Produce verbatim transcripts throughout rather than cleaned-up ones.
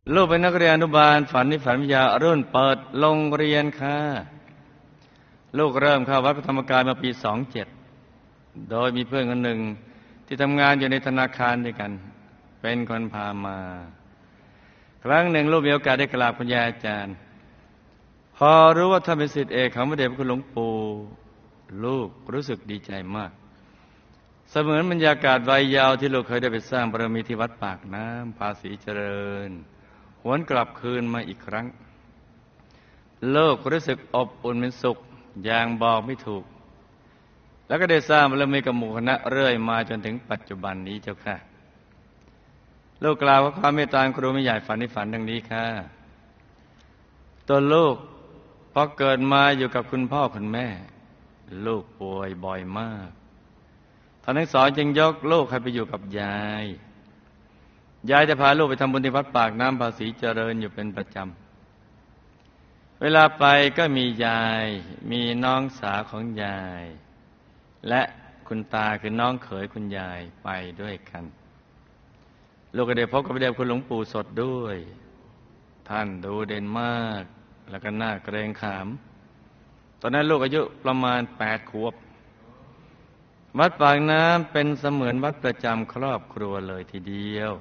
ลูกเป็นนักเรียนอนุบาลฝันนิฝันวิทยารุ่นเปิดโรงเรียนค่ะลูกเริ่มเข้าวัดพระธรรมกายมาปีสองเจ็ดโดยมีเพื่อนคนหนึ่งที่ทำงานอยู่ในธนาคารด้วยกันเป็นคนพามาครั้งหนึ่งลูกมีโอกาสได้กราบคุณยายอาจารย์พอรู้ว่าท่านเป็นศิษย์เอกของพระเดชพระคุณหลวงปู่ลูกรู้สึกดีใจมากเสมือนบรรยากาศวัยเยาว์ที่ลูกเคยได้ไปสร้างบารมีที่วัดปากน้ำภาษีเจริญหวนกลับคืนมาอีกครั้งโลกรู้สึกอบอุ่นเป็นสุขอย่างบอกไม่ถูกแล้วก็ได้สร้างบารมีกับหมู่คณะเรื่อยมาจนถึงปัจจุบันนี้เจ้าค่ะลูกกล่าวว่าความเมตตาครูไม่ใหญ่ฝันในฝันดังนี้ค่ะตัวลูกพอเกิดมาอยู่กับคุณพ่อคุณแม่ลูกป่วยบ่อยมากท่านทั้งสองจึงยกลูกให้ไปอยู่กับยายยายจะพาลูกไปทำบุญที่วัดปากน้ำภาษีเจริญอยู่เป็นประจำเวลาไปก็มียายมีน้องสาวของยายและคุณตาคือน้องเขยคุณยายไปด้วยกันลูกก็ได้พบกับพระเดชคุณหลวงปู่สดด้วยท่านดูเด่นมากแล้วก็น่าเกรงขามตอนนั้นลูกอายุประมาณแปดขวบวัดปากน้ำเป็นเสมือนวัดประจำครอบครัวเลยทีเดียว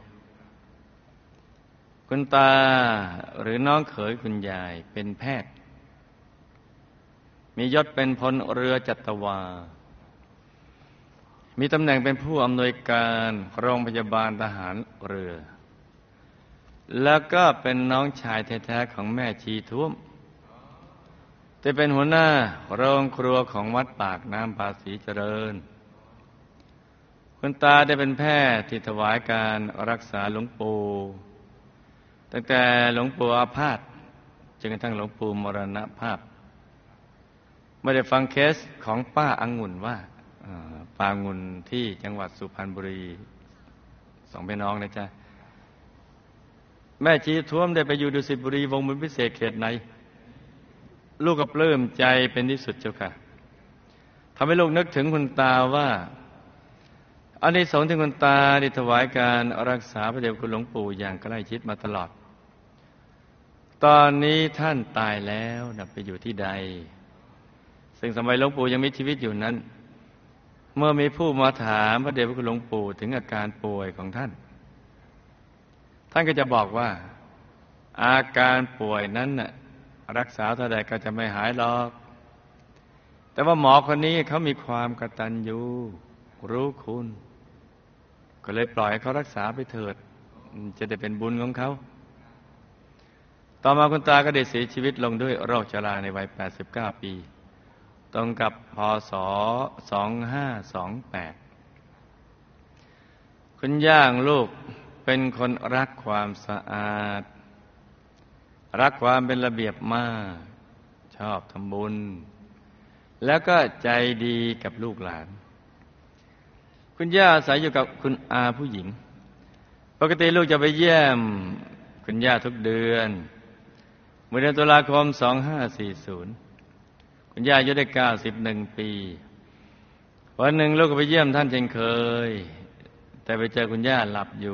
คุณตาหรือน้องเขยคุณยายเป็นแพทย์มียศเป็นพลเรือจัตวามีตำแหน่งเป็นผู้อำนวยการโรงพยาบาลทหารเรือแล้วก็เป็นน้องชายแท้ๆของแม่ชีท้วมแต่เป็นหัวหน้าโรงครัวของวัดปากน้ำภาษีเจริญคุณตาได้เป็นแพทย์ที่ถวายการรักษาหลวงปู่ตั้งแต่หลวงปู่อาพาธจนกระทั่งหลวงปู่มรณภาพไม่ได้ฟังเคสของป้าองุ่นว่าป้าองุ่นที่จังหวัดสุพรรณบุรีสองพี่น้องนะจ๊ะแม่ชีท้วมได้ไปอยู่ดุสิตบุรีวงบุญพิเศษเขตในลูกก็ปลื้มใจเป็นที่สุดเจ้าค่ะทำให้ลูกนึกถึงคุณตาว่าอานิสงส์ที่คุณตาได้ถวายการรักษาพระเดชคุณหลวงปู่อย่างใกล้ชิดมาตลอดตอนนี้ท่านตายแล้วนะไปอยู่ที่ใดซึ่งสมัยหลวงปู่ยังมีชีวิตอยู่นั้นเมื่อมีผู้มาถามพระเดชคุณหลวงปู่ถึงอาการป่วยของท่านท่านก็จะบอกว่าอาการป่วยนั้นน่ะรักษาเท่าใดก็จะไม่หายหรอกแต่ว่าหมอคนนี้เขามีความกตัญญูรู้คุณก็เลยปล่อยให้เขารักษาไปเถิดจะได้เป็นบุญของเขาต่อมาคุณตาก็ได้เสียชีวิตลงด้วยโรคชราในวัยแปดสิบเก้าปีตรงกับพ.ศ. สองพันห้าร้อยยี่สิบแปดคุณย่างลูกเป็นคนรักความสะอาดรักความเป็นระเบียบมากชอบทำบุญแล้วก็ใจดีกับลูกหลานคุณย่าอาศัยอยู่กับคุณอาผู้หญิงปกติลูกจะไปเยี่ยมคุณย่าทุกเดือนเมื่อเดือนตุลาคมสองพันห้าร้อยสี่สิบคุณย่าอายุได้เก้าสิบเอ็ดปีวันหนึ่งลูกก็ไปเยี่ยมท่านเช่นเคยแต่ไปเจอคุณย่าหลับอยู่